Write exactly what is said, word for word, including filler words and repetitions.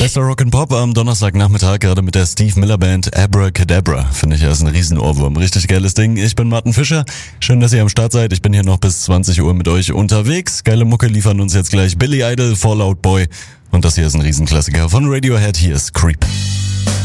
Bester Rock'n'Pop am Donnerstagnachmittag, gerade mit der Steve Miller Band Abracadabra. Finde ich, ja, ist ein Riesenohrwurm. Richtig geiles Ding. Ich bin Martin Fischer. Schön, dass ihr am Start seid. Ich bin hier noch bis zwanzig Uhr mit euch unterwegs. Geile Mucke liefern uns jetzt gleich Billy Idol, Fallout Boy. Und das hier ist ein Riesenklassiker von Radiohead. Hier ist Creep.